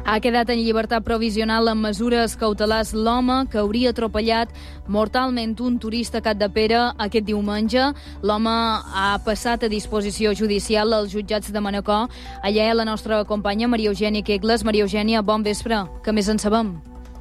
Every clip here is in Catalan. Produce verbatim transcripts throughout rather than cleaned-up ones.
Ha quedat en llibertat provisional amb mesures cautelars l'home que hauria atropellat mortalment un turista a Capdepera aquest diumenge. L'home ha passat a disposició judicial als jutjats de Manacor. Allà hi ha la nostra companya Maria Eugènia Quegles. Maria Eugènia, bon vespre. Què més en sabem?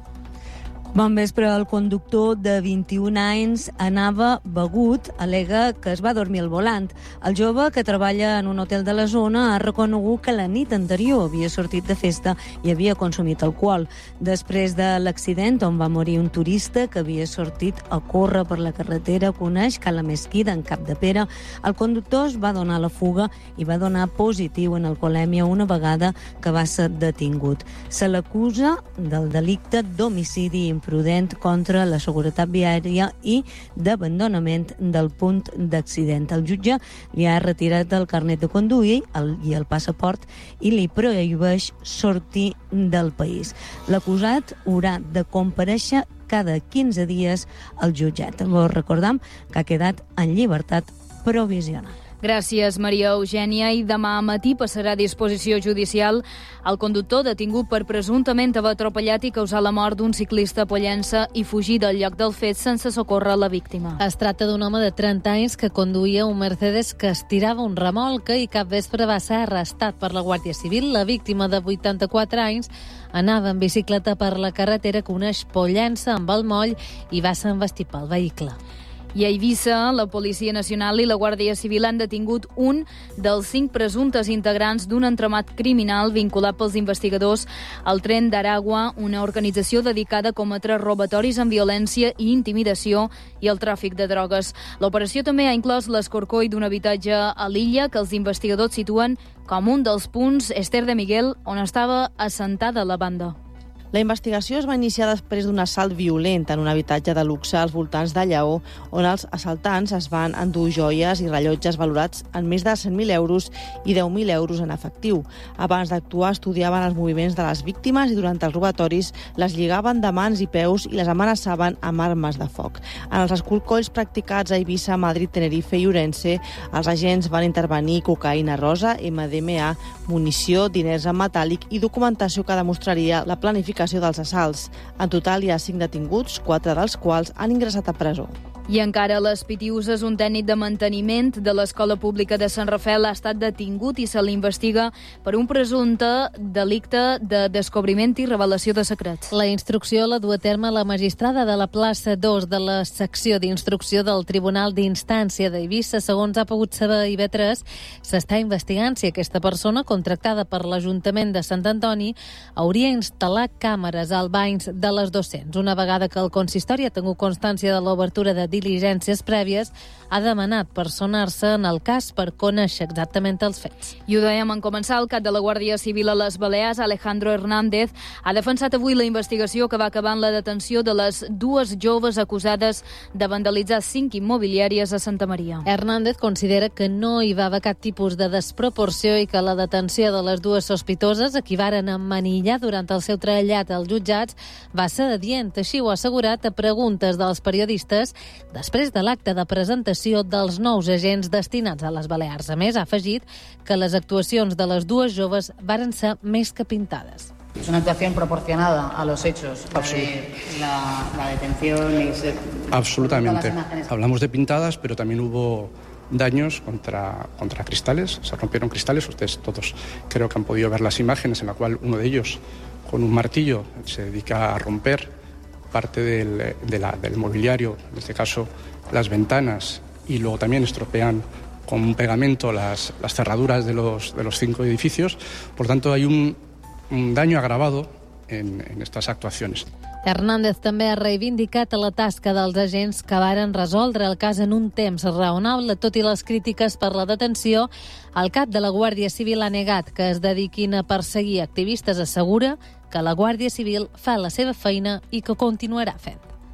Bon vespre. El conductor de vint-i-un anys anava begut, al·lega que es va dormir al volant. El jove, que treballa en un hotel de la zona, ha reconegut que la nit anterior havia sortit de festa i havia consumit alcohol. Després de l'accident, on va morir un turista que havia sortit a córrer per la carretera que uneix Cala Mesquida en Capdepera, el conductor es va donar la fuga i va donar positiu en alcoholèmia una vegada que va ser detingut. Se l'acusa del delicte d'homicidi imprudent contra la seguretat viària i d'abandonament del punt d'accident. El jutge li ha retirat el carnet de conduir el, i el passaport i li prohibeix sortir del país. L'acusat haurà de comparèixer cada quinze dies al jutjat. Vos recordam que ha quedat en llibertat provisional. Gràcies, Maria Eugènia. I demà a matí passarà a disposició judicial el conductor detingut per presumptament haver atropellat i causar la mort d'un ciclista a Pollença i fugir del lloc del fet sense socórrer la víctima. Es tracta d'un home de trenta anys que conduïa un Mercedes que estirava un remolque i cap vespre va ser arrestat per la Guàrdia Civil. La víctima, de vuitanta-quatre anys, anava en bicicleta per la carretera que uneix Pollença amb el moll i va ser envestit pel vehicle. I a Eivissa, la Policia Nacional i la Guàrdia Civil han detingut un dels cinc presumptes integrants d'un entramat criminal vinculat pels investigadors al Tren d'Aragua, una organització dedicada a cometre robatoris amb violència i intimidació i el tràfic de drogues. L'operació també ha inclòs l'escorcoll d'un habitatge a l'illa que els investigadors situen com un dels punts, Ester de Miguel, on estava assentada la banda. La investigació es va iniciar després d'un assalt violent en un habitatge de luxe als voltants de Lleó, on els assaltants es van endur joies i rellotges valorats en més de cent mil euros i deu mil euros en efectiu. Abans d'actuar, estudiaven els moviments de les víctimes i durant els robatoris les lligaven de mans i peus i les amenaçaven amb armes de foc. En els escorcolls practicats a Eivissa, Madrid, Tenerife i Ourense, els agents van intervenir cocaïna rosa, ema de ema a, munició, diners en metàl·lic i documentació que demostraria la planificació dels assalts. En total hi ha cinc detinguts, quatre dels quals han ingressat a presó. I encara a les Pitiuses, un tècnic de manteniment de l'Escola Pública de Sant Rafael ha estat detingut i se l'investiga per un presumpte delicte de descobriment i revelació de secrets. La instrucció la du a terme la magistrada de la plaça dos de la secció d'instrucció del Tribunal d'Instància d'Eivissa. Segons ha pogut saber I B tres, s'està investigant si aquesta persona, contractada per l'Ajuntament de Sant Antoni, hauria instal·lat càmeres als banys de les docents. Una vegada que el consistori ha tingut constància de l'obertura de diligències prèvies, ha demanat personar-se en el cas per conèixer exactament els fets. I ho dèiem en començar, el cap de la Guàrdia Civil a les Balears, Alejandro Hernández, ha defensat avui la investigació que va acabar en la detenció de les dues joves acusades de vandalitzar cinc immobiliàries a Santa Maria. Hernández considera que no hi va haver cap tipus de desproporció i que la detenció de les dues sospitoses, a qui varen emmanillar durant el seu trellat als jutjats, va ser adient. Així ho ha assegurat a preguntes dels periodistes després de l'acte de presentació dels nous agents destinats a les Balears. A més, ha afegit que les actuacions de les dues joves varen ser més que pintades. Es una actuación proporcionada a los hechos, la, de, la, la detención y se... Absolutamente. Hablamos de pintadas, pero también hubo daños contra, contra cristales, se rompieron cristales, ustedes todos creo que han podido ver las imágenes en la cual uno de ellos con un martillo se dedica a romper parte del, de la, del mobiliario, en este caso las ventanas, y luego también estropean con un pegamento las, las cerraduras de los, de los cinco edificios. Por tanto, hay un, un daño agravado en, en estas actuaciones. Hernández també ha reivindicat la tasca dels agents que varen resoldre el cas en un temps raonable. Tot i les crítiques per la detenció, el cap de la Guàrdia Civil ha negat que es dediquin a perseguir activistes. Assegura que la Guàrdia Civil fa la seva feina i que continuarà fent.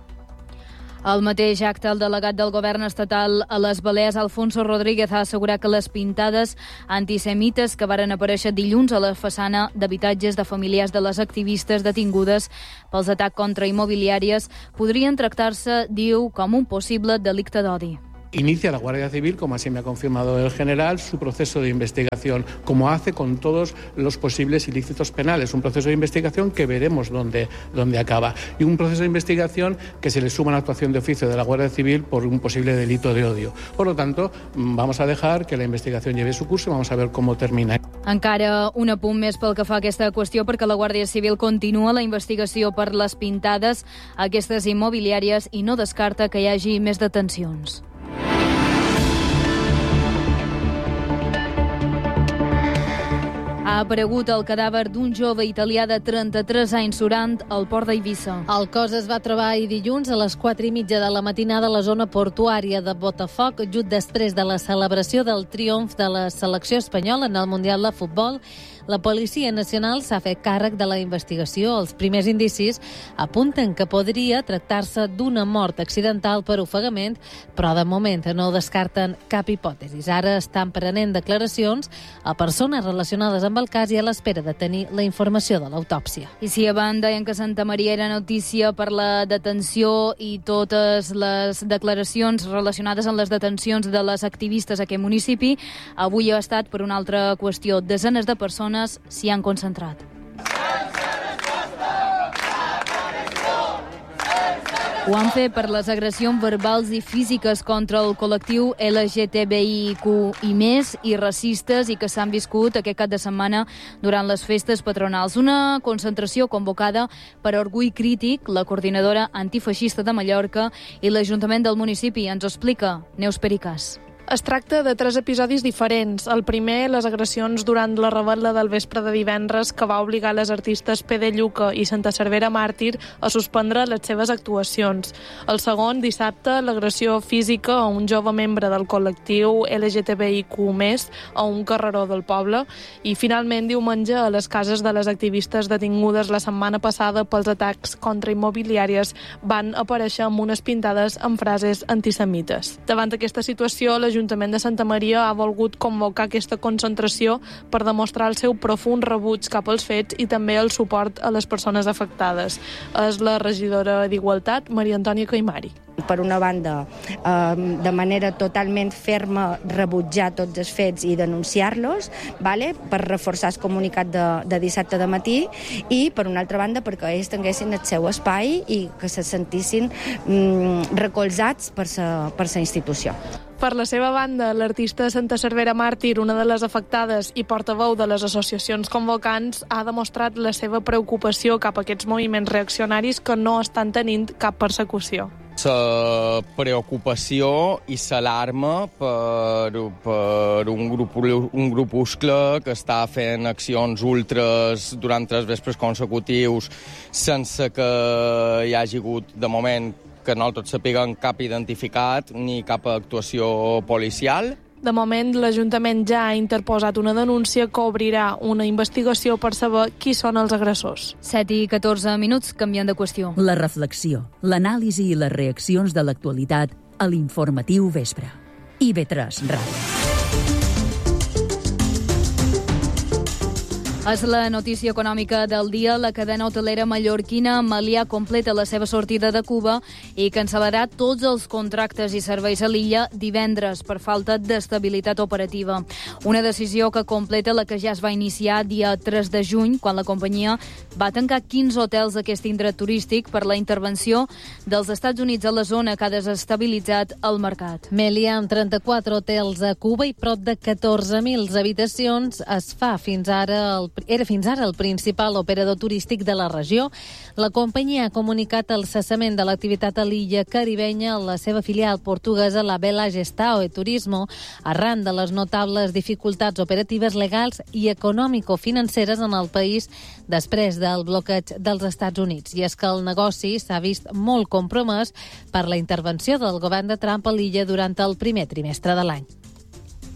Al mateix acte, el delegat del govern estatal a les Balears, Alfonso Rodríguez, ha assegurat que les pintades antisemites que varen aparèixer dilluns a la façana d'habitatges de familiars de les activistes detingudes pels atacs contra immobiliàries podrien tractar-se, diu, com un possible delicte d'odi. Inicia la Guardia Civil, como así me ha confirmado el general, su proceso de investigación, como hace con todos los posibles ilícitos penales. Un proceso de investigación que veremos dónde, dónde acaba. Y un proceso de investigación que se le suma una actuación de oficio de la Guardia Civil por un posible delito de odio. Por lo tanto, vamos a dejar que la investigación lleve su curso y vamos a ver cómo termina. Encara un apunt més pel que fa a aquesta qüestió, perquè la Guàrdia Civil continua la investigació per les pintades a aquestes immobiliàries i no descarta que hi hagi més detencions. Ha aparegut el cadàver d'un jove italià de trenta-tres anys surant al port d'Eivissa. El cos es va trobar ahir dilluns a les quatre i mitja de la matinada a la zona portuària de Botafoc, just després de la celebració del triomf de la selecció espanyola en el Mundial de Futbol. La Policia Nacional s'ha fet càrrec de la investigació. Els primers indicis apunten que podria tractar-se d'una mort accidental per ofegament, però de moment no descarten cap hipòtesi. Ara estan prenent declaracions a persones relacionades amb el cas i a l'espera de tenir la informació de l'autòpsia. I si abans deien que Santa Maria era notícia per la detenció i totes les declaracions relacionades amb les detencions de les activistes a aquest municipi, avui ha estat per una altra qüestió. Desenes de persones s'hi han concentrat. Ho han fet per les agressions verbals i físiques contra el col·lectiu L G T B I Q i més i racistes i que s'han viscut aquest cap de setmana durant les festes patronals. Una concentració convocada per Orgull Crític, la coordinadora antifeixista de Mallorca i l'Ajuntament del municipi. Ens ho explica Neus Pericàs. Es tracta de tres episodis diferents. El primer, les agressions durant la revetla del vespre de divendres que va obligar les artistes Pere Lluca i Santa Cervera Màrtir a suspendre les seves actuacions. El segon, dissabte, l'agressió física a un jove membre del col·lectiu L G T B I Q més, a un carreró del poble. I finalment, diumenge, a les cases de les activistes detingudes la setmana passada pels atacs contra immobiliàries van aparèixer amb unes pintades amb frases antisemites. Davant aquesta situació, la l'Ajuntament de Santa Maria ha volgut convocar aquesta concentració per demostrar el seu profund rebuig cap als fets i també el suport a les persones afectades. És la regidora d'Igualtat, Maria Antònia Caimari. Per una banda, eh, de manera totalment ferma, rebutjar tots els fets i denunciar-los, vale? Per reforçar el comunicat de, de dissabte de matí, i per una altra banda perquè ells tinguessin el seu espai i que se sentissin mm, recolzats per la per la institució. Per la seva banda, l'artista Santa Cervera Màrtir, una de les afectades i portaveu de les associacions convocants, ha demostrat la seva preocupació cap a aquests moviments reaccionaris que no estan tenint cap persecució. La preocupació i l'alarma per, per un, grup, un grupuscle que està fent accions ultres durant tres vespres consecutius sense que hi hagi hagut, de moment, que nosaltres sapiguem cap identificat ni cap actuació policial. De moment, l'Ajuntament ja ha interposat una denúncia que obrirà una investigació per saber qui són els agressors. set i catorze minuts, canviant de qüestió. La reflexió, l'anàlisi i les reaccions de l'actualitat a l'Informatiu Vespre. I ve tres Ràdio. És la notícia econòmica del dia. La cadena hotelera mallorquina Melià completa la seva sortida de Cuba i cancel·larà tots els contractes i serveis a l'illa divendres per falta d'estabilitat operativa. Una decisió que completa la que ja es va iniciar dia tres de juny, quan la companyia va tancar quinze hotels d'aquest indret turístic per la intervenció dels Estats Units a la zona que ha desestabilitzat el mercat. Melià, amb trenta-quatre hotels a Cuba i prop de catorze mil habitacions, es fa fins ara el Era fins ara el principal operador turístic de la regió. La companyia ha comunicat el cessament de l'activitat a l'illa caribenya a la seva filial portuguesa, la Bela Gestao e Turismo, arran de les notables dificultats operatives, legals i econòmico-financeres en el país després del bloqueig dels Estats Units. I és que el negoci s'ha vist molt compromès per la intervenció del govern de Trump a l'illa durant el primer trimestre de l'any.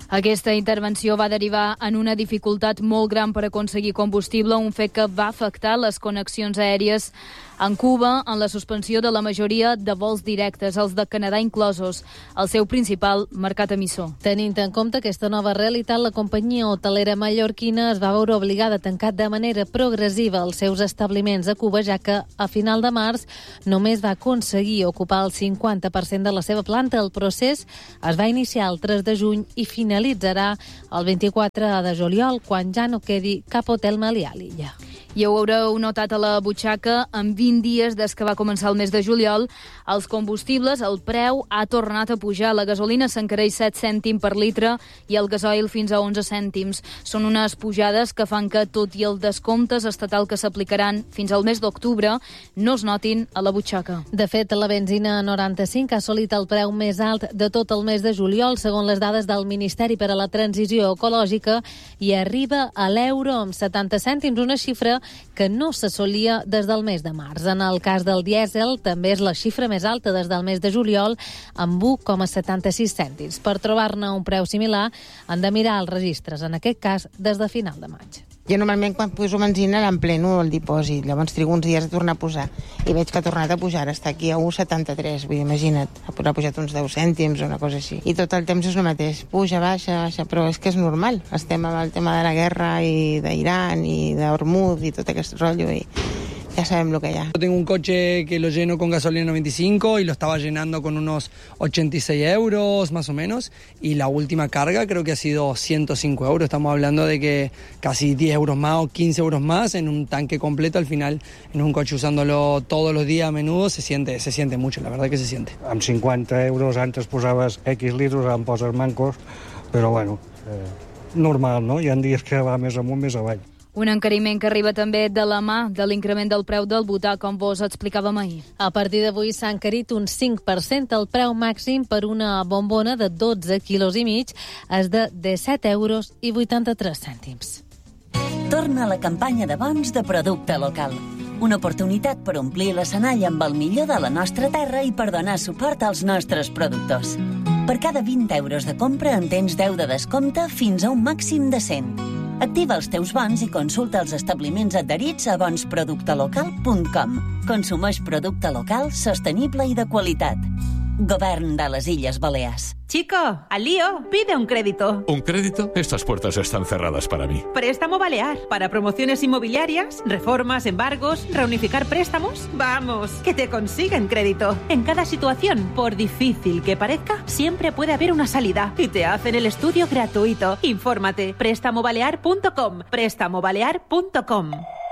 Aquesta intervenció va derivar en una dificultat molt gran per aconseguir combustible, un fet que va afectar les connexions aèries en Cuba en la suspensió de la majoria de vols directes, els de Canadà inclosos, el seu principal mercat emissor. Tenint en compte aquesta nova realitat, la companyia hotelera mallorquina es va veure obligada a tancar de manera progressiva els seus establiments a Cuba, ja que a final de març només va aconseguir ocupar el cinquanta per cent de la seva planta. El procés es va iniciar el tres de juny i finalitzarà el vint-i-quatre de juliol, quan ja no quedi cap hotel melià a l'illa. I ho haureu notat a la butxaca, en vint dies des que va començar el mes de juliol, els combustibles, el preu ha tornat a pujar. La gasolina s'encareix set cèntims per litre i el gasoil fins a onze cèntims. Són unes pujades que fan que, tot i els descomptes estatal que s'aplicaran fins al mes d'octubre, no es notin a la butxaca. De fet, la benzina noranta-cinc ha assolit el preu més alt de tot el mes de juliol, segons les dades del Ministeri per a la Transició Ecològica, i arriba a l'euro amb setanta cèntims, una xifra que no s'assolia des del mes de març. En el cas del dièsel, també és la xifra més alta des del mes de juliol, amb u coma setanta-sis cèntims. Per trobar-ne un preu similar, han de mirar els registres, en aquest cas, des de final de maig. Jo normalment quan poso benzina l'empleno el dipòsit, llavors trigo uns dies a tornar a posar i veig que ha tornat a pujar, està aquí a u coma setanta-tres, vull dir, imagina't, ha pujat uns deu cèntims o una cosa així. I tot el temps és el mateix, puja, baixa, baixa, però és que és normal, estem amb el tema de la guerra i d'Iran i d'Hormuz i tot aquest rotllo i ya sabemos lo que hay. Yo tengo un coche que lo lleno con gasolina noventa y cinco y lo estaba llenando con unos ochenta y seis euros más o menos, y la última carga creo que ha sido ciento cinco euros. Estamos hablando de que casi diez euros más o quince euros más en un tanque completo. Al final, en un coche usándolo todos los días a menudo, se siente, se siente mucho, la verdad que se siente. Amb cinquanta euros antes posaves X litros, ara em poses mancos, però bueno, eh, normal, no? Hi ha dies que va més amunt, més avall. Un encariment que arriba també de la mà de l'increment del preu del butà, com vos explicàvem ahir. A partir d'avui s'ha encarit un cinc per cent. El preu màxim per una bombona de dotze quilos i mig és de disset euros i vuitanta-tres cèntims. Torna a la campanya de bons de producte local. Una oportunitat per omplir l'escenari amb el millor de la nostra terra i per donar suport als nostres productors. Per cada vint euros de compra en tens deu de descompte fins a un màxim de cent. Activa els teus bons i consulta els establiments adherits a bons producte local punt com. Consumeix producte local, sostenible i de qualitat. Govern de les Illes Balears. Chico, al lío, pide un crédito. ¿Un crédito? Estas puertas están cerradas para mí. Préstamo Balear. Para promociones inmobiliarias, reformas, embargos, reunificar préstamos. Vamos, que te consiguen crédito. En cada situación, por difícil que parezca, siempre puede haber una salida. Y te hacen el estudio gratuito. Infórmate. préstamo balear punto com. préstamo balear punto com.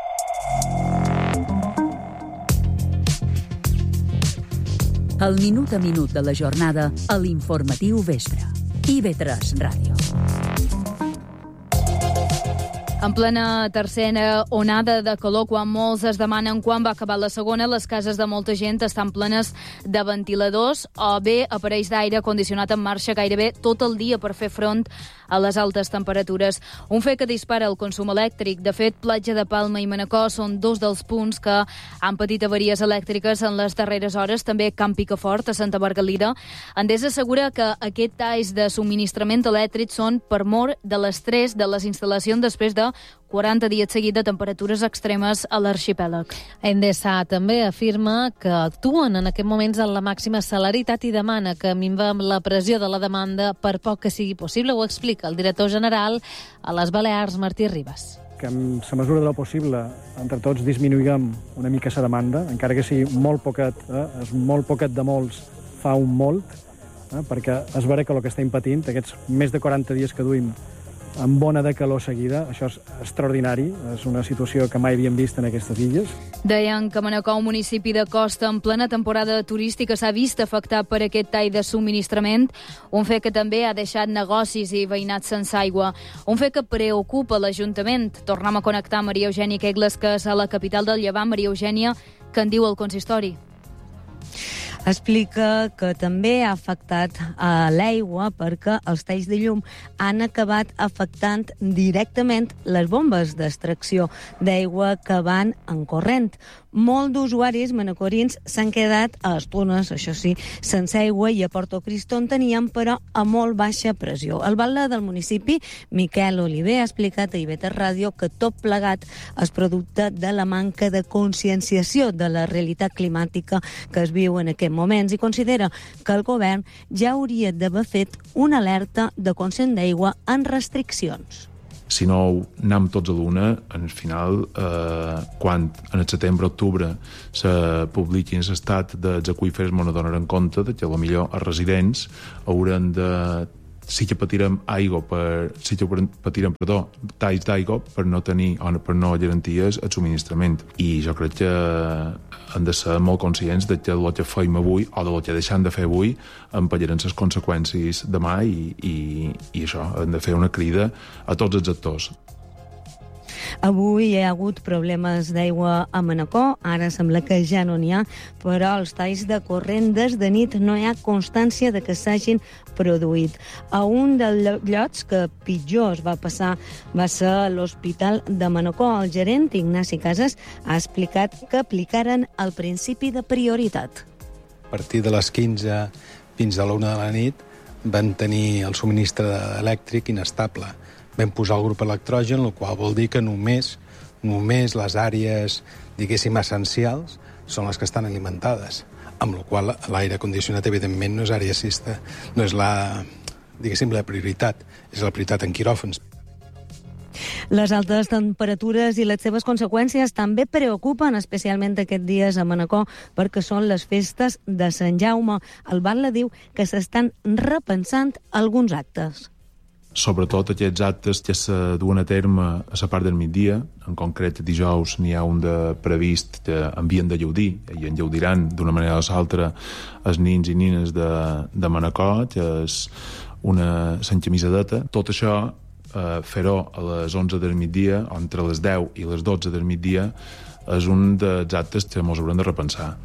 El minut a minut de la jornada a l'Informatiu Vespre. I ve tres Ràdio. En plena tercera onada de calor, quan molts es demanen quan va acabar la segona, les cases de molta gent estan plenes de ventiladors o bé aparells d'aire condicionat en marxa gairebé tot el dia per fer front a les altes temperatures. Un fet que dispara el consum elèctric. De fet, Platja de Palma i Manacor són dos dels punts que han patit avaries elèctriques en les darreres hores. També Camp Picafort, a Santa Margalida. Endesa assegura que aquest talls de subministrament elèctric són per mor de l'estrès de les instal·lacions després de quaranta dies seguits de temperatures extremes a l'arxipèlag. Endesa també afirma que actuen en aquests moments en la màxima celeritat i demana que minvem la pressió de la demanda per poc que sigui possible. Ho explica el director general a les Balears, Martí Ribas. Que en la mesura de lo possible, entre tots, disminuïm una mica la demanda, encara que sigui molt poquet, eh? és molt poquet de molts, fa un molt, eh? perquè es veurà que el que estem patint, aquests més de quaranta dies que duim amb bona de calor seguida, això és extraordinari, és una situació que mai havíem vist en aquestes illes. Deien que Manacor, un municipi de costa en plena temporada turística, s'ha vist afectat per aquest tall de subministrament, un fet que també ha deixat negocis i veïnats sense aigua, un fet que preocupa l'Ajuntament. Tornem a connectar Maria Eugènia Quegles, que és a la capital del Llevant. Maria Eugènia, què en diu el consistori? Explica que també ha afectat a l'aigua perquè els talls de llum han acabat afectant directament les bombes d'extracció d'aigua que van en corrent. Molt d'usuaris manacorins s'han quedat a estones, això sí, sense aigua, i a Porto Cristo en tenien, però a molt baixa pressió. El batlle del municipi, Miquel Oliver, ha explicat a I V tres Ràdio que tot plegat és producte de la manca de conscienciació de la realitat climàtica que es viu en aquests moments i considera que el govern ja hauria d'haver fet una alerta de consum d'aigua en restriccions. Si no anem tots a l'una, al final, eh, quan en el setembre-octubre se publiquin l'estat dels aqüífers, ens adonaran compte que potser els residents hauran de... sí que patirem aigua per... sí que patirem, perdó, talls d'aigua per no tenir, o per no garanties el subministrament. I jo crec que hem de ser molt conscients de que el que feim avui o del que deixem de fer avui en pallaran les conseqüències demà i, i, i això, hem de fer una crida a tots els actors. Avui hi ha hagut problemes d'aigua a Manacor, ara sembla que ja no n'hi ha, però els talls de corrent des de nit no hi ha constància de que s'hagin produït. A un dels llocs que pitjor es va passar va ser l'Hospital de Manacor. El gerent, Ignasi Casas, ha explicat que aplicaren el principi de prioritat. A partir de les quinze fins a l'una de la nit van tenir el subministre elèctric inestable. Vam posar el grup electrogen, el qual vol dir que només, només les àrees, diguéssim, essencials són les que estan alimentades. Amb la qual l'aire condicionat, evidentment, no és àrea assista, no és la, diguéssim, la prioritat, és la prioritat en quiròfans. Les altes temperatures i les seves conseqüències també preocupen, especialment aquests dies a Manacor, perquè són les festes de Sant Jaume. El batlle diu que s'estan repensant alguns actes. Sobretot aquests actes que se duen a terme a la part del migdia. En concret, dijous n'hi ha un de previst que havien de llaudir, i en llaudiran d'una manera o l'altra els nins i nines de, de Manacor, que és una santcamisadeta. Tot això, eh, fer-ho a les onze del migdia, o entre les deu i les dotze del migdia, és un dels actes que ens haurem de repensar.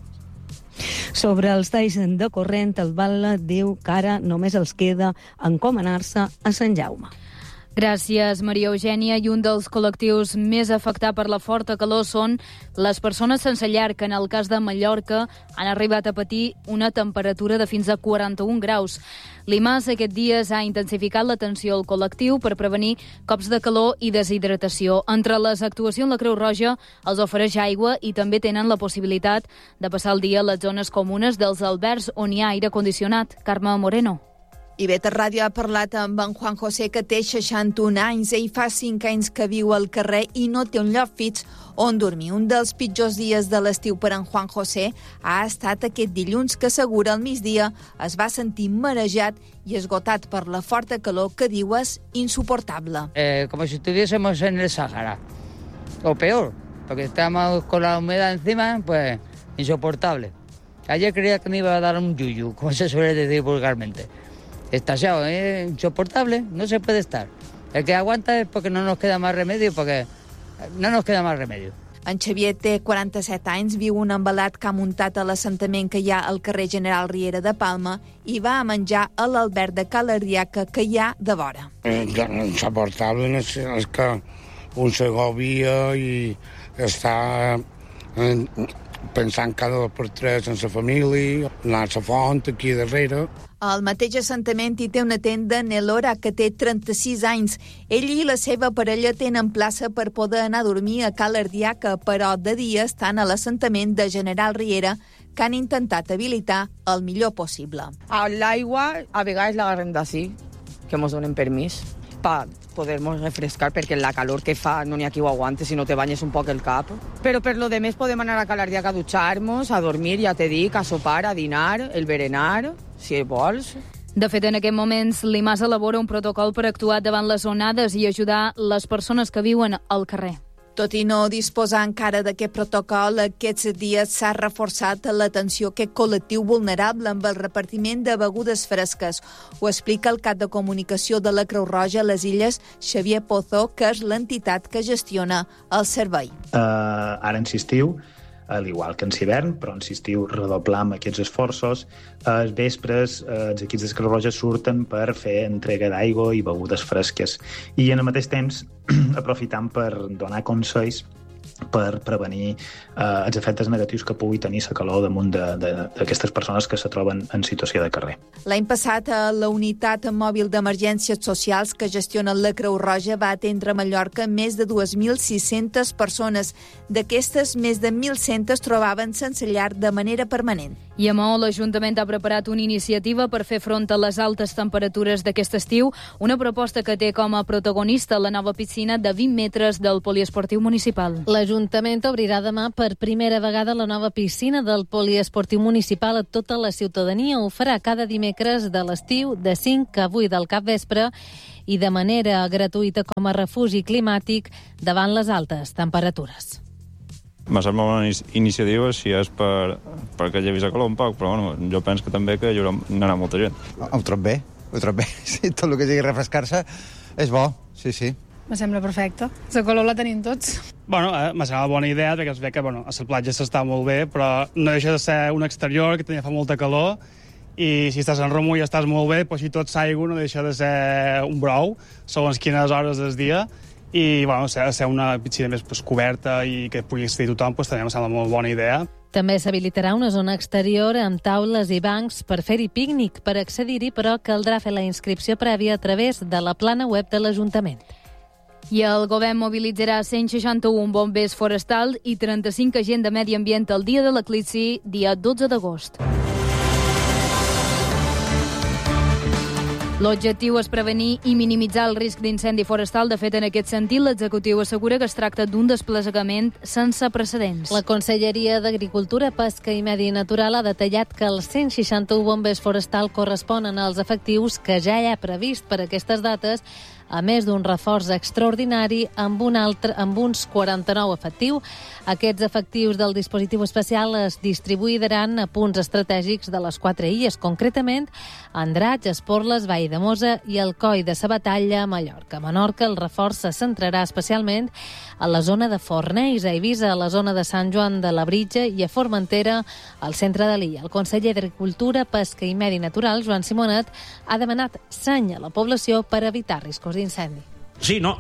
Sobre els talls de corrent, el batlle diu que ara només els queda encomanar-se a Sant Jaume. Gràcies, Maria Eugènia. I un dels col·lectius més afectats per la forta calor són les persones sense llar, que en el cas de Mallorca han arribat a patir una temperatura de fins a quaranta-un graus. L'I M A S aquests dies ha intensificat l'atenció al col·lectiu per prevenir cops de calor i deshidratació. Entre les actuacions, la Creu Roja els ofereix aigua i també tenen la possibilitat de passar el dia a les zones comunes dels albergs on hi ha aire condicionat. Carme Moreno. I V tres Ràdio ha parlat amb en Juan José, que té seixanta-un anys. Ell fa cinc anys que viu al carrer i no té un lloc fix on dormir. Un dels pitjors dies de l'estiu per en Juan José ha estat aquest dilluns, que assegura al migdia es va sentir marejat i esgotat per la forta calor que diu és insuportable. Eh, como si estuviésemos en el Sahara, o peor, porque estamos con la humedad encima, pues insoportable. Ayer creía que me iba a dar un yuyu, como se suele decir vulgarmente. Estallado, ¿eh? Insoportable, no se puede estar. El que aguanta es porque no nos queda más remedio, porque no nos queda más remedio. En Xavier té quaranta-set anys, viu un embalat que ha muntat a l'assentament que hi ha al carrer General Riera de Palma i va a menjar a l'alberg de Calardiaca que hi ha de vora. Eh, insoportable és, és que un s'agobia i està eh, pensant cada dos per tres en la família, anar a la font aquí darrere. Al mateix assentament hi té una tenda Nelora, que té trenta-sis anys. Ell i la seva parella tenen plaça per poder anar a dormir a Calardiaca, però de dia estan a l'assentament de General Riera, que han intentat habilitar el millor possible. L'aigua a vegades l'agarrem d'ací, que ens donen permís, per poder-nos refrescar, perquè la calor que fa no n'hi ha qui ho aguante si no te banyes un poc el cap. Però per lo demés podem anar a Calardiaca a dutxar-nos, a dormir, ja te dic, a sopar, a dinar, el berenar, si vols. De fet, en aquests moments, l'I M A S elabora un protocol per actuar davant les onades i ajudar les persones que viuen al carrer. Tot i no disposar encara d'aquest protocol, aquests dies s'ha reforçat l'atenció a aquest col·lectiu vulnerable amb el repartiment de begudes fresques. Ho explica el cap de comunicació de la Creu Roja a les Illes, Xavier Pozo, que és l'entitat que gestiona el servei. Uh, ara insistiu, al igual que en hivern, però en estiu redoblam aquests esforços. Els vespres els equips de Creu Roja surten per fer entrega d'aigua i begudes fresques. I en el mateix temps aprofitam per donar consells per prevenir eh, els efectes negatius que pugui tenir la calor damunt d'aquestes persones que se troben en situació de carrer. L'any passat, la unitat mòbil d'emergències socials que gestiona la Creu Roja va atendre a Mallorca més de dos mil sis-centes persones. D'aquestes, més de mil cent es trobaven sense llar de manera permanent. I a Maó, l'Ajuntament ha preparat una iniciativa per fer front a les altes temperatures d'aquest estiu, una proposta que té com a protagonista la nova piscina de vint metres del poliesportiu municipal. L'Ajuntament obrirà demà per primera vegada la nova piscina del poliesportiu municipal a tota la ciutadania. Ho farà cada dimecres de l'estiu de cinc a vuit del capvespre i de manera gratuïta com a refugi climàtic davant les altes temperatures. Me sembla una iniciativa si és per, perquè llevis a calor un poc, però bueno, jo penso que també que hi haurà, n'hi molta gent. Ho trobo bé, ho trobo bé. Sí, tot el que sigui refrescar-se és bo, sí, sí. Me sembla perfecte. La color la tenim tots. Bueno, eh, me sembla bona idea, perquè es ve que bueno, a la platja s'està molt bé, però no deixa de ser un exterior que tenia fa molta calor, i si estàs en remull i estàs molt bé, doncs si tot s'aigua no deixa de ser un brou, segons quines hores del dia, i bueno, ser una piscina més pues, coberta i que pugui accedir tothom, pues, també em sembla molt bona idea. També s'habilitarà una zona exterior amb taules i bancs per fer-hi pícnic. Per accedir-hi, però, caldrà fer la inscripció prèvia a través de la plana web de l'Ajuntament. I el govern mobilitzarà cent seixanta-un bombers forestals i trenta-cinc agents de medi ambient el dia de l'eclipsi, dia dotze d'agost. L'objectiu és prevenir i minimitzar el risc d'incendi forestal. De fet, en aquest sentit, l'executiu assegura que es tracta d'un desplegament sense precedents. La Conselleria d'Agricultura, Pesca i Medi Natural ha detallat que els cent seixanta-un bombers forestal corresponen als efectius que ja hi ha previst per aquestes dates, a més d'un reforç extraordinari amb, un altre, amb uns quaranta-nou efectius. Aquests efectius del dispositiu especial es distribuiran a punts estratègics de les quatre illes, concretament Andratx, Esporles, Vall de Mosa i el Coll de Sabatalla, a Mallorca. A Menorca, el reforç se centrarà especialment a la zona de Fornells, a Eivissa, a la zona de Sant Joan de la Britja i a Formentera, al centre de l'illa. El conseller d'Agricultura, Pesca i Medi Natural, Joan Simonet, ha demanat seny a la població per evitar riscos d'incendi. Sí, no,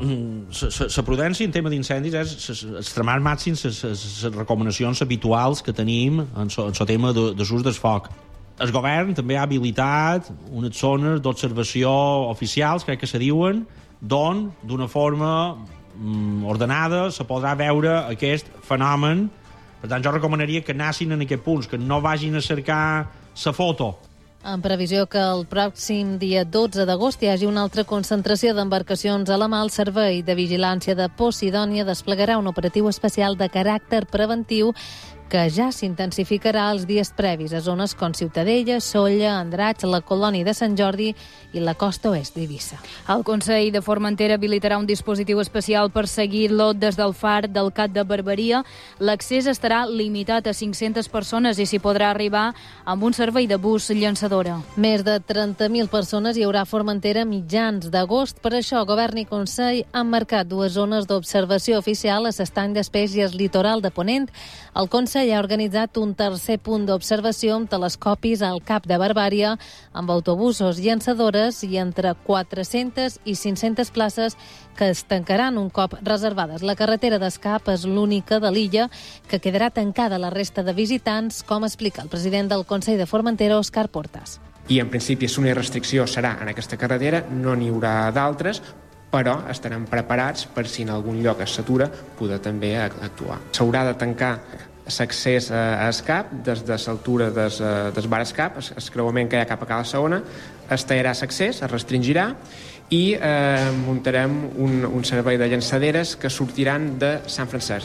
la prudència en tema d'incendis és extremar al màxim les recomanacions habituals que tenim en el tema de l'ús del foc. El govern també ha habilitat unes zones d'observació oficials, crec que se diuen, d'on, d'una forma ordenada, se podrà veure aquest fenomen. Per tant, jo recomanaria que anessin en aquests punts, que no vagin a cercar la foto. En previsió que el pròxim dia dotze d'agost hi hagi una altra concentració d'embarcacions a la mà, el Servei de Vigilància de Posidònia desplegarà un operatiu especial de caràcter preventiu que ja s'intensificarà els dies previs a zones com Ciutadella, Sóller, Andratx, la Colònia de Sant Jordi i la costa oest d'Eivissa. El Consell de Formentera habilitarà un dispositiu especial per seguir-lo des del far del Cap de Barberia. L'accés estarà limitat a cinc-centes persones i s'hi podrà arribar amb un servei de bus llançadora. Més de trenta mil persones hi haurà a Formentera mitjans d'agost. Per això, Govern i Consell han marcat dues zones d'observació oficial a l'estany d'Espés i el litoral de Ponent. El Consell ha organitzat un tercer punt d'observació amb telescopis al Cap de Barbària, amb autobusos llançadores i entre quatre-centes i cinc-centes places que es tancaran un cop reservades. La carretera d'escap és l'única de l'illa que quedarà tancada a la resta de visitants, com explica el president del Consell de Formentera, Òscar Portas. I en principi, si una restricció serà en aquesta carretera, no n'hi haurà d'altres, però estarem preparats per si en algun lloc es satura poder també actuar. S'haurà de tancar l'accés a Escap des de l'altura des, des bar Escap, el creuament que hi ha cap a Cala Segona, es tallarà l'accés, es restringirà i eh, muntarem un, un servei de llançaderes que sortiran de Sant Francesc.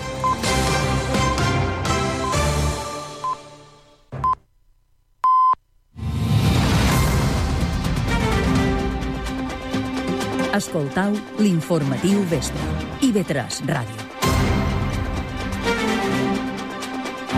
Escoltau l'informatiu vespre. I ve tres Ràdio.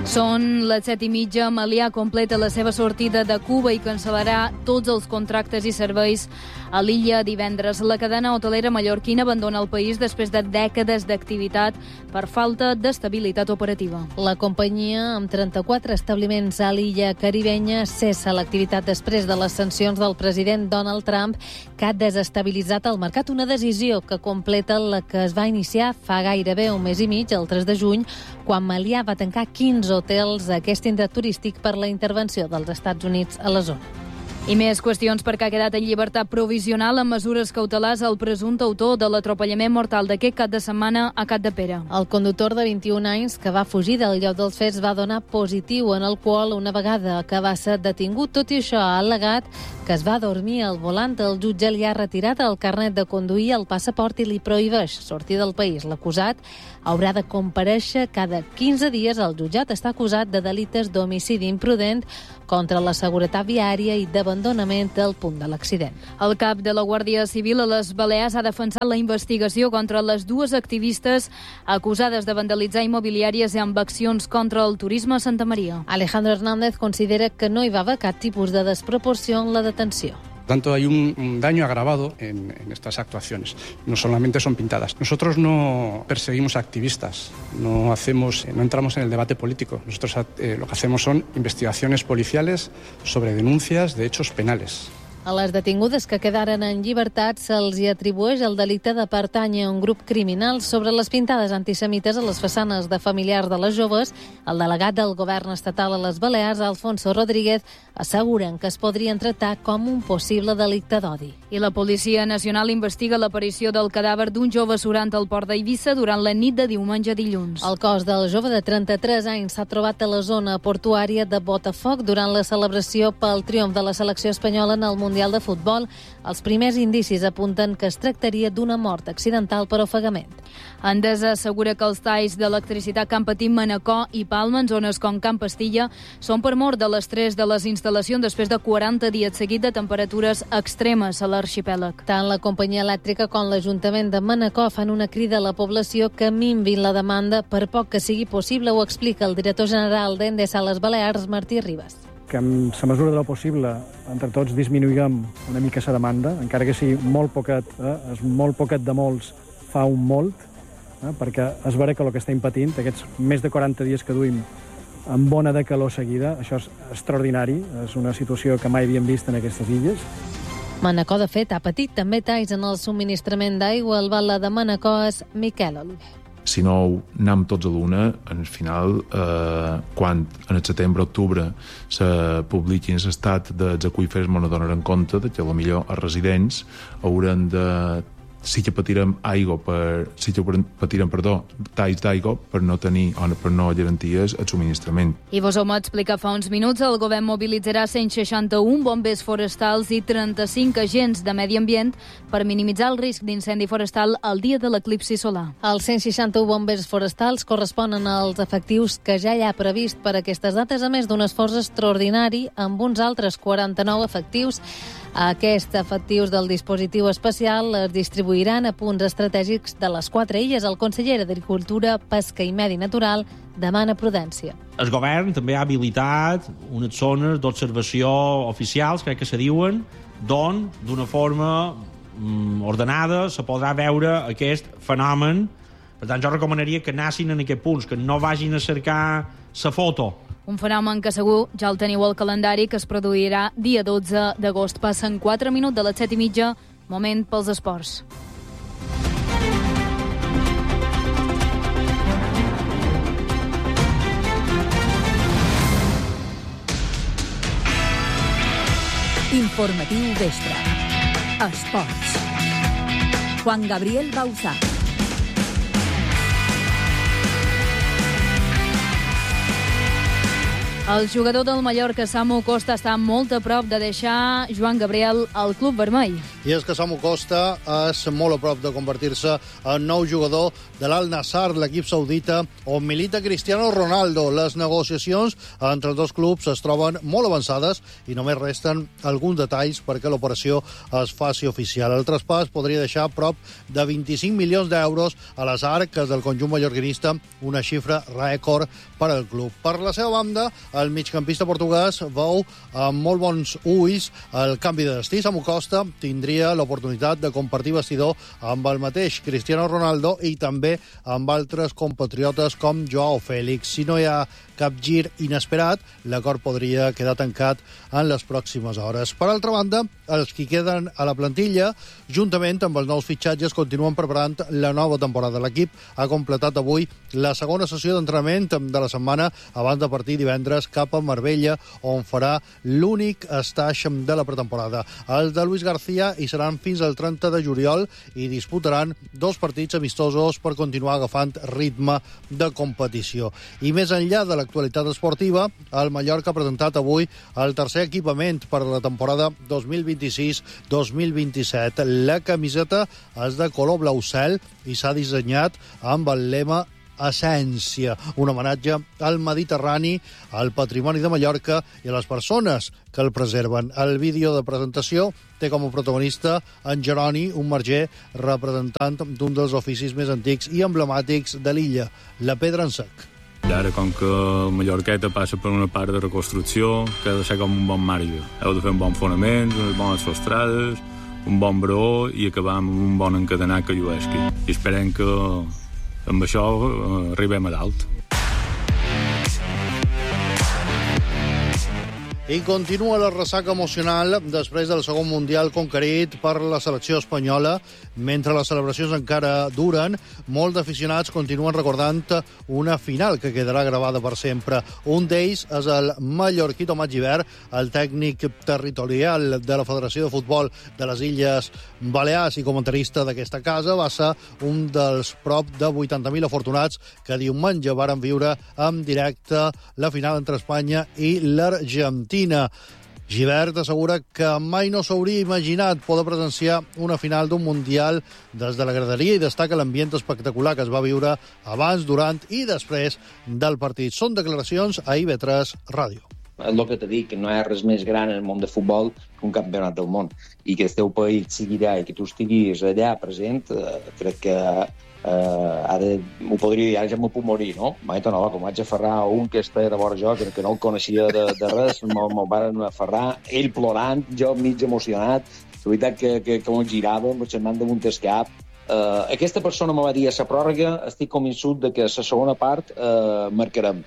Són les set i mitja. Melià completa la seva sortida de Cuba i cancel·larà tots els contractes i serveis a l'illa divendres. La cadena hotelera mallorquina abandona el país després de dècades d'activitat per falta d'estabilitat operativa. La companyia, amb trenta-quatre establiments a l'illa caribenya, cessa l'activitat després de les sancions del president Donald Trump, que ha desestabilitzat el mercat. Una decisió que completa la que es va iniciar fa gairebé un mes i mig, el tres de juny, quan Melià va tancar quinze hotels a aquest indret turístic per la intervenció dels Estats Units a la zona. I més qüestions perquè ha quedat en llibertat provisional amb mesures cautelars el presumpte autor de l'atropellament mortal d'aquest cap de setmana a Capdepera. El conductor de vint-i-un anys que va fugir del lloc dels fets va donar positiu en alcohol una vegada que va ser detingut. Tot i això, ha al·legat que es va dormir al volant. El jutge li ha retirat el carnet de conduir, el passaport i li prohibeix sortir del país. L'acusat haurà de comparèixer cada quinze dies al jutjat. Està acusat de delictes d'homicidi imprudent contra la seguretat viària i d'abandonament del punt de l'accident. El cap de la Guàrdia Civil a les Balears ha defensat la investigació contra les dues activistes acusades de vandalitzar immobiliàries amb accions contra el turisme a Santa Maria. Alejandro Hernández considera que no hi va haver cap tipus de desproporció en la detenció. Por tanto, hay un, un daño agravado en, en estas actuaciones. No solamente son pintadas. Nosotros no perseguimos activistas, no hacemos, no entramos en el debate político. Nosotros eh, lo que hacemos son investigaciones policiales sobre denuncias de hechos penales. A les detingudes que quedaren en llibertat se'ls hi atribueix el delicte de pertànyer a un grup criminal. Sobre les pintades antisemites a les façanes de familiars de les joves, el delegat del govern estatal a les Balears, Alfonso Rodríguez, asseguren que es podrien tractar com un possible delicte d'odi. I la Policia Nacional investiga l'aparició del cadàver d'un jove surant al port d'Eivissa durant la nit de diumenge a dilluns. El cos del jove de trenta-tres anys s'ha trobat a la zona portuària de Botafoc durant la celebració pel triomf de la selecció espanyola en el Mundial de Futbol. Els primers indicis apunten que es tractaria d'una mort accidental per ofegament. Endesa assegura que els talls d'electricitat que han patit Manacor i Palma en zones com Can Pastilla són per mort de l'estrès de les instal·lacions després de quaranta dies seguits de temperatures extremes a l'arxipèlag. Tant la companyia elèctrica com l'Ajuntament de Manacor fan una crida a la població que minvin la demanda per poc que sigui possible, ho explica el director general d'Endesa a les Balears, Martí Ribas. Que en la mesura de lo possible, entre tots, disminuïm una mica la demanda, encara que sigui molt poquet, eh? és molt poquet de molts fa un molt, eh? perquè es veurà que el que estem patint, aquests més de quaranta dies que duim amb bona de calor seguida, això és extraordinari, és una situació que mai havíem vist en aquestes illes. Manacor, de fet, ha patit també talls en el subministrament d'aigua. El batlle de Manacor és Miquel Oliver. Si no anem tots a l'una, al final, eh, quan en el setembre-octubre se publiquin l'estat dels aqüífers, ens donaran compte de que potser els residents hauran de sí que patirem aigua per, sí que patirem, perdó, talls d'aigua per no tenir, o per no garanties el subministrament. I vos ho explica fa uns minuts, el govern mobilitzarà cent seixanta-un bombers forestals i trenta-cinc agents de medi ambient per minimitzar el risc d'incendi forestal el dia de l'eclipsi solar. Els cent seixanta-un bombers forestals corresponen als efectius que ja hi ha previst per aquestes dates, a més d'un esforç extraordinari amb uns altres quaranta-nou efectius. Aquests efectius del dispositiu especial es distribuiran a punts estratègics de les quatre illes. El conseller d'Agricultura, Pesca i Medi Natural demana prudència. El govern també ha habilitat unes zones d'observació oficials, crec que se diuen, d'on, d'una forma mm, ordenada, se podrà veure aquest fenomen. Per tant, jo recomanaria que anessin en aquests punts, que no vagin a cercar la foto. Un fenomen que segur ja el teniu al calendari, que es produirà dia dotze d'agost. Passen quatre minuts de les set i mitja, moment pels esports. Informatiu vespre. Esports. Juan Gabriel Bauzá. El jugador del Mallorca, Samu Costa, està molt a prop de deixar Joan Gabriel al club vermell. i és que Samu Costa és molt a prop de convertir-se en nou jugador de l'Al-Nassr, l'equip saudita on milita Cristiano Ronaldo. Les negociacions entre els dos clubs es troben molt avançades i només resten alguns detalls perquè l'operació es faci oficial. El traspàs podria deixar prop de vint-i-cinc milions d'euros a les arques del conjunt mallorquinista, una xifra rècord per al club. Per la seva banda, el migcampista portuguès veu amb molt bons ulls el canvi de destí. Samu Costa tindria l'oportunitat de compartir vestidor amb el mateix Cristiano Ronaldo i també amb altres compatriotes com Joao Félix. Si no hi ha cap gir inesperat, l'acord podria quedar tancat en les pròximes hores. Per altra banda, els que queden a la plantilla, juntament amb els nous fitxatges, continuen preparant la nova temporada. L'equip ha completat avui la segona sessió d'entrenament de la setmana abans de partir divendres cap a Marbella, on farà l'únic estatge de la pretemporada. Els de Luis García hi seran fins al trenta de juliol i disputaran dos partits amistosos per continuar agafant ritme de competició. I més enllà de l'actualitat esportiva, el Mallorca ha presentat avui el tercer equipament per a la temporada dos mil vint-i-sis dos mil vint-i-set. La camiseta és de color blau cel i s'ha dissenyat amb el lema Essència, un homenatge al Mediterrani, al patrimoni de Mallorca i a les persones que el preserven. El vídeo de presentació té com a protagonista en Jeroni, un marger representant d'un dels oficis més antics i emblemàtics de l'illa, la pedra en sec. I ara, com que Mallorqueta passa per una part de reconstrucció, que ha de ser com un bon marge. Heu de fer un bon fonament, unes bones sostrades, un bon breó i acabar amb un bon encadenat que lluesqui. I esperem que amb això eh, arribem a dalt. I continua la ressaca emocional després del segon mundial conquerit per la selecció espanyola. Mentre les celebracions encara duren, molts aficionats continuen recordant una final que quedarà gravada per sempre. Un d'ells és el mallorquí Tomàs Gibert, el tècnic territorial de la Federació de Futbol de les Illes Balears i comentarista d'aquesta casa. Va ser un dels prop de vuitanta mil afortunats que diumenge varen viure en directe la final entre Espanya i l'Argentina. Gibert assegura que mai no s'hauria imaginat poder presenciar una final d'un Mundial des de la graderia i destaca l'ambient espectacular que es va viure abans, durant i després del partit. Són declaracions a I V tres Ràdio. El que t'he dit, que no hi ha res més gran en el món de futbol que un campionat del món. I que el teu país sigui allà i que tu estiguis allà present, eh, crec que eh, ara m'ho podria dir, ara ja m'ho puc morir, no? Maita no, com vaig aferrar un que està de vora jo, que, que no el coneixia de, de res, me'l van aferrar, ell plorant, jo mig emocionat, la veritat que, que, que me'l girava, me'l xermant damunt el cap. Uh, aquesta persona me va dir a la pròrroga, estic convençut de que a la segona part uh, marcarem.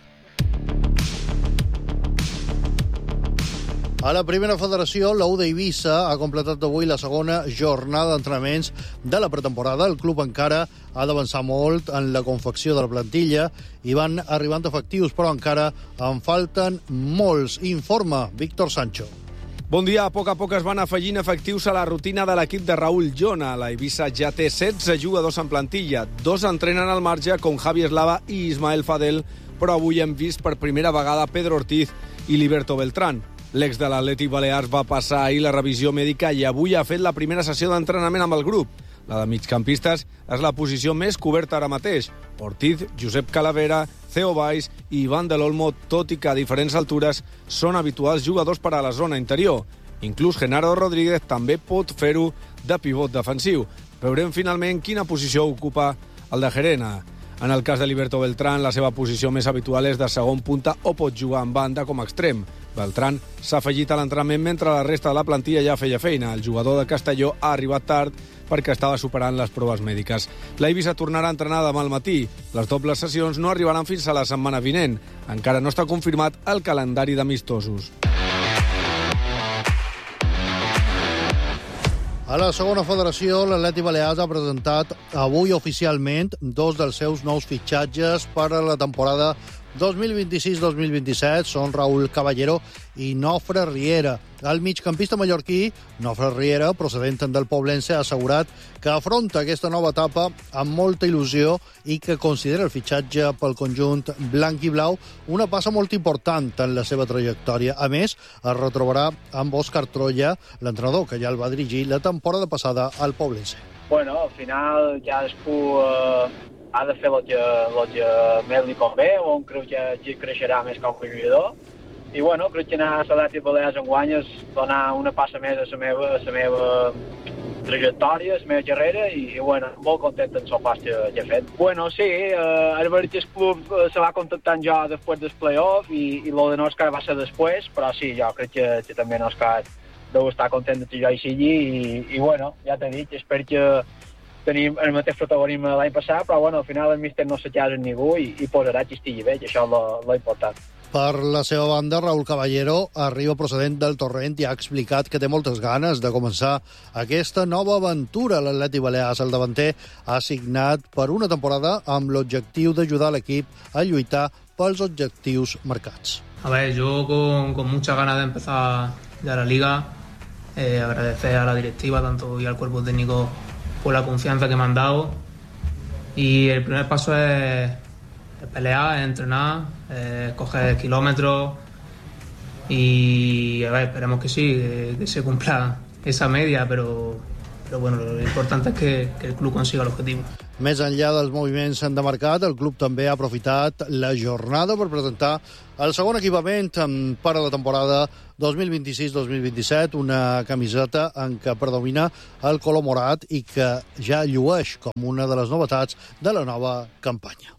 A la primera federació, l'U d'Eivissa ha completat avui la segona jornada d'entrenaments de la pretemporada. El club encara ha d'avançar molt en la confecció de la plantilla i van arribant efectius, però encara en falten molts. Informa Víctor Sancho. Bon dia. A poc a poc es van afegint efectius a la rutina de l'equip de Raúl Llona. La Eivissa ja té setze jugadors en plantilla. Dos entrenen al marge, com Javi Eslava i Ismael Fadel, però avui hem vist per primera vegada Pedro Ortiz i Liberto Beltrán. L'ex de l'Atlètic Balears va passar ahir la revisió mèdica i avui ha fet la primera sessió d'entrenament amb el grup. La de migcampistes és la posició més coberta ara mateix. Ortiz, Josep Calavera, Theo Valls i Ivan del Olmo, tot i que a diferents altures són habituals jugadors per a la zona interior. Inclús Genaro Rodríguez també pot fer-ho de pivot defensiu. Veurem finalment quina posició ocupa el de Gerena. En el cas de Liberto Beltrán, la seva posició més habitual és de segon punta o pot jugar en banda com a extrem. Beltrán s'ha afegit a l'entrenament mentre la resta de la plantilla ja feia feina. El jugador de Castelló ha arribat tard perquè estava superant les proves mèdiques. La Eivissa tornarà a entrenar demà al matí. Les dobles sessions no arribaran fins a la setmana vinent. Encara no està confirmat el calendari d'amistosos. A la segona federació, l'Atlètic Balears ha presentat avui oficialment dos dels seus nous fitxatges per a la temporada dos mil vint-i-sis dos mil vint-i-set són Raúl Caballero i Nofre Riera. El migcampista mallorquí, Nofre Riera, procedent del Poblense, ha assegurat que afronta aquesta nova etapa amb molta il·lusió i que considera el fitxatge pel conjunt blanc i blau una passa molt important en la seva trajectòria. A més, es retrobarà amb Òscar Troya, l'entrenador que ja el va dirigir la temporada passada al Poblense. Bueno, al final cadascú eh, ha de fer el que, el que més li convé, on creu que creixerà més com a jugador. I bueno, crec que anar a l'Atlètic Balears enguany és donar una passa més a la meva, a la meva trajectòria, a la meva carrera, i, i bueno, molt content amb el pas que, que he fet. Bueno, sí, eh, el Veritas Club eh, se va contactant jo després del play-off i, i lo de Òscar va ser després, però sí, jo crec que, que també Òscar deu estar content que jo hi sigui i, i bueno, ja t'he dit, espero que tenim el mateix protagonisme l'any passat, però bueno, al final el míster no se casa en ningú i, i posarà que estigui bé, que això és lo, lo important. Per la seva banda, Raúl Caballero arriba procedent del Torrent i ha explicat que té moltes ganes de començar aquesta nova aventura. L'Atlètic Balears, el davanter, ha signat per una temporada amb l'objectiu d'ajudar l'equip a lluitar pels objectius marcats. A ver, yo con, con muchas ganas de empezar ya la liga, eh, agradecer a la directiva tanto y al cuerpo técnico por la confianza que me han dado, y el primer paso es, es pelear, es entrenar, es coger kilómetros y a ver, esperemos que sí, que, que se cumpla esa media, pero, pero bueno, lo importante es que, que el club consiga el objetivo. Més enllà dels moviments de mercat, el club també ha aprofitat la jornada per presentar el segon equipament per a la temporada dos mil vint-i-sis dos mil vint-i-set, una camiseta en què predomina el color morat i que ja llueix com una de les novetats de la nova campanya.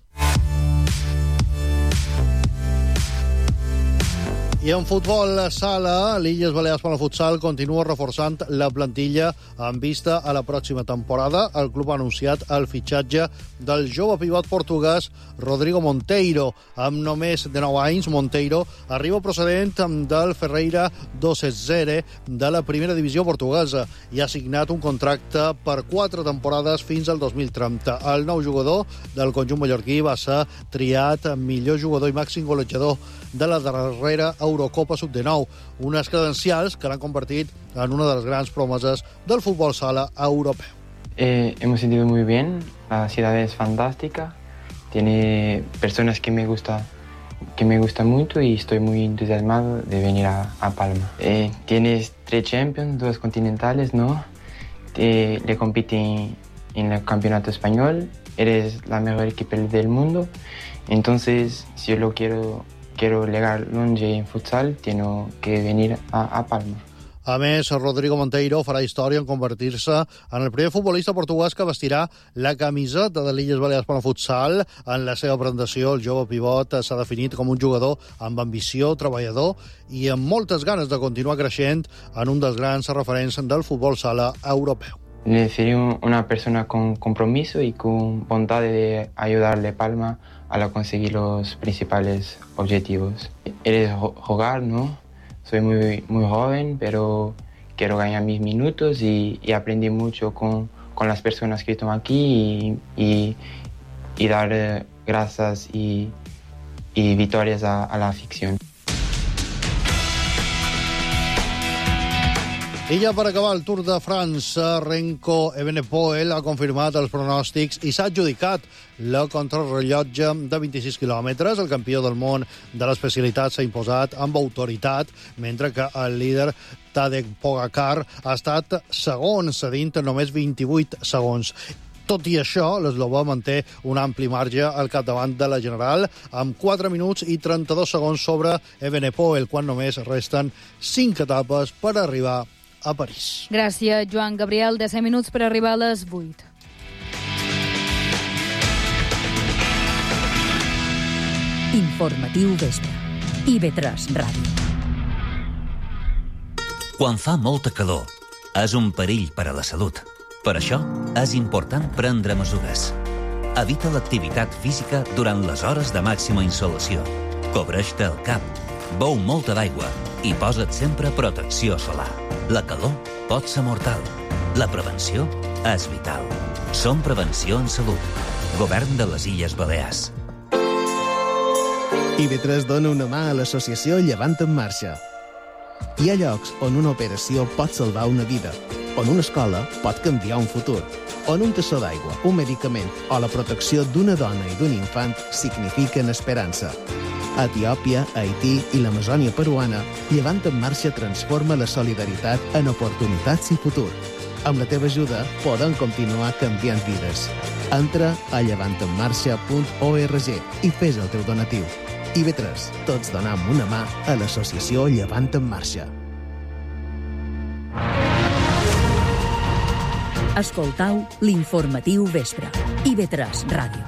I en futbol sala, l'Illes Balears Plana Futsal continua reforçant la plantilla en vista a la pròxima temporada. El club ha anunciat el fitxatge del jove pivot portuguès Rodrigo Monteiro. Amb només de nou anys, Monteiro arriba procedent del Ferreira dos zero de la primera divisió portuguesa i ha signat un contracte per quatre temporades fins al dos mil trenta. El nou jugador del conjunt mallorquí va ser triat millor jugador i màxim golejador de la darrera Eurocopa sub dinou, unes credencials que l'han convertit en una de les grans promeses del futbol sala europeu. Eh, hemos sentido muy bien, la ciudad es fantástica, tiene personas que me gusta, que me gusta mucho y estoy muy entusiasmado de venir a, a Palma. Eh, tienes tres Champions, dos continentales, ¿no? Te, le compiten en el campeonato español, eres la mejor equipo del mundo, entonces si yo lo quiero... quiero llegar longe en futsal, tengo que venir a, a Palma. A més, Rodrigo Monteiro farà història en convertir-se en el primer futbolista portuguès que vestirà la camiseta de l'Illes Balears Plana Futsal. En la seva presentació, el jove pivot s'ha definit com un jugador amb ambició, treballador i amb moltes ganes de continuar creixent en un dels grans referents del futbol sala europeu. Sería una persona con compromiso y con voluntad de ayudarle a Palma a conseguir los principales objetivos. Eres jugar, ¿no? Soy muy, muy joven, pero quiero ganar mis minutos y, y aprendí mucho con, con las personas que están aquí y, y, y dar gracias y, y victorias a, a la afición. I ja per acabar el Tour de França, Renko Evenepoel ha confirmat els pronòstics i s'ha adjudicat la contrarrellotge de vint-i-sis quilòmetres. El campió del món de l'especialitat s'ha imposat amb autoritat, mentre que el líder Tadej Pogacar ha estat segon, cedint només vint-i-vuit segons. Tot i això, l'eslovè manté un ampli marge al capdavant de la general, amb quatre minuts i trenta-dos segons sobre Evenepoel, quan només resten cinc etapes per arribar a París. Gràcies, Joan Gabriel. disset minuts per arribar a les vuit. Informatiu vespre. I ve tres Ràdio. Quan fa molta calor, és un perill per a la salut. Per això, és important prendre mesures. Evita l'activitat física durant les hores de màxima insolació. Cobreix-te el cap, beu molta d'aigua i posa't sempre protecció solar. La calor pot ser mortal. La prevenció és vital. Som Prevenció en Salut. Govern de les Illes Balears. I B tres dona una mà a l'associació Llevant en Marxa. Hi ha llocs on una operació pot salvar una vida, on una escola pot canviar un futur, on un tassó d'aigua, un medicament o la protecció d'una dona i d'un infant signifiquen esperança. A Etiòpia, Haití i l'Amazònia peruana, Llevant en Marxa transforma la solidaritat en oportunitats i futur. Amb la teva ajuda podem continuar canviant vides. Entra a llevant en marxa punt org i fes el teu donatiu. I B tres, tots donem una mà a l'associació Llevant en Marxa. Escoltau l'informatiu vespre. I B tres Ràdio.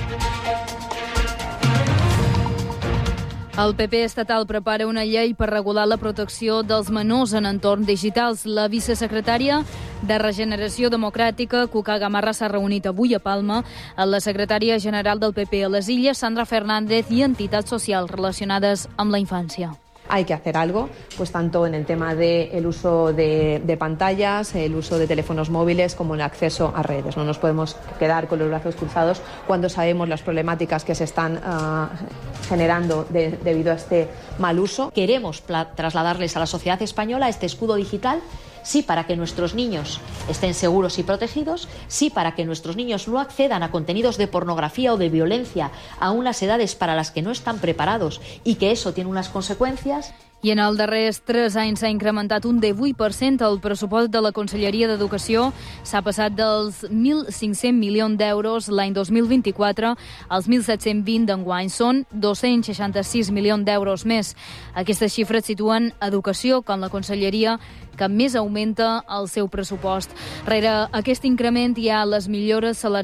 El P P estatal prepara una llei per regular la protecció dels menors en entorns digitals. La vicesecretària de Regeneració Democràtica, Cuca Gamarra, s'ha reunit avui a Palma amb la secretària general del P P a les Illes, Sandra Fernández, i entitats socials relacionades amb la infància. Hay que hacer algo, pues tanto en el tema del uso de, de pantallas, el uso de teléfonos móviles, como el acceso a redes. No nos podemos quedar con los brazos cruzados cuando sabemos las problemáticas que se están uh, generando de, debido a este mal uso. Queremos trasladarles a la sociedad española este escudo digital, sí para que nuestros niños estén seguros y protegidos, sí para que nuestros niños no accedan a contenidos de pornografía o de violencia a unas edades para las que no están preparados y que eso tiene unas consecuencias. I en els darrers tres anys s'ha incrementat un divuit per cent el pressupost de la Conselleria d'Educació. S'ha passat dels mil cinc-cents milions d'euros l'any dos mil vint-i-quatre als mil set-cents vint d'enguany. Són dos-cents seixanta-sis milions d'euros més. Aquestes xifres situen Educació com la Conselleria que més augmenta el seu pressupost. Rere aquest increment hi ha les millores salarials